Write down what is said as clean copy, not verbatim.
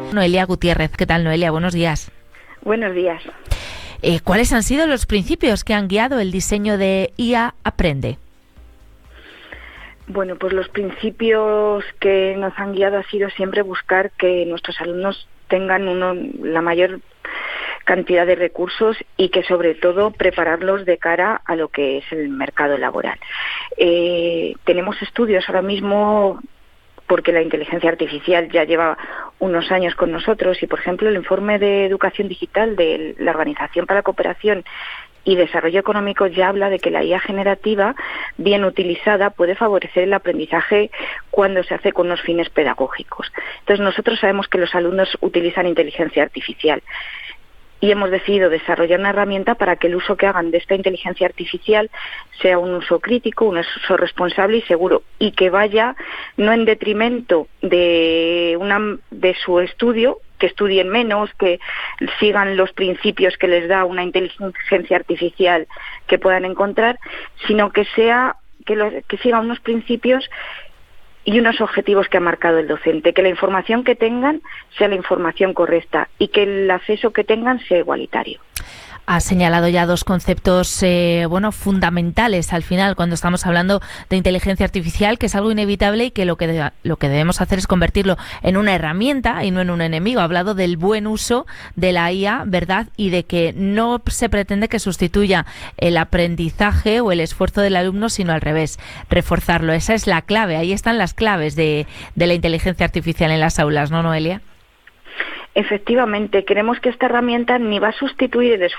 Noelia Gutiérrez. ¿Qué tal, Noelia? Buenos días. Buenos días. ¿Cuáles han sido los principios que han guiado el diseño de IA Aprende? Bueno, pues los principios que nos han guiado ha sido siempre buscar que nuestros alumnos tengan la mayor cantidad de recursos y que sobre todo prepararlos de cara a lo que es el mercado laboral. Tenemos estudios ahora mismo porque la inteligencia artificial ya lleva unos años con nosotros y, por ejemplo, el informe de educación digital de la Organización para la Cooperación y Desarrollo Económico ya habla de que la IA generativa, bien utilizada, puede favorecer el aprendizaje cuando se hace con unos fines pedagógicos. Entonces, nosotros sabemos que los alumnos utilizan inteligencia artificial y hemos decidido desarrollar una herramienta para que el uso que hagan de esta inteligencia artificial sea un uso crítico, un uso responsable y seguro, y que vaya no en detrimento de su estudio, que estudien menos, que sigan los principios que les da una inteligencia artificial que puedan encontrar, sino que sigan unos principios y unos objetivos que ha marcado el docente, que la información que tengan sea la información correcta y que el acceso que tengan sea igualitario. Ha señalado ya dos conceptos fundamentales al final cuando estamos hablando de inteligencia artificial, que es algo inevitable y que lo que debemos hacer es convertirlo en una herramienta y no en un enemigo. Ha hablado del buen uso de la IA, ¿verdad? Y de que no se pretende que sustituya el aprendizaje o el esfuerzo del alumno, sino al revés, reforzarlo. Esa es la clave, ahí están las claves de la inteligencia artificial en las aulas, ¿no, Noelia? Efectivamente, creemos que esta herramienta ni va a sustituir el esfuerzo